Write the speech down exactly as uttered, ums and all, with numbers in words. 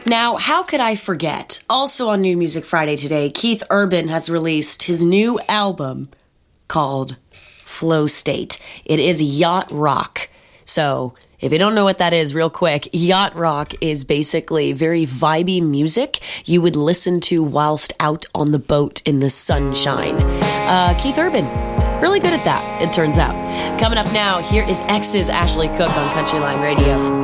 Now, how could I forget? Also on New Music Friday today, Keith Urban has released his new album called Flow State. It is yacht rock. So, if you don't know what that is, real quick, yacht rock is basically very vibey music you would listen to whilst out on the boat in the sunshine. Uh, Keith Urban, really good at that, it turns out. Coming up now, here is X's Ashley Cook on Country Line Radio.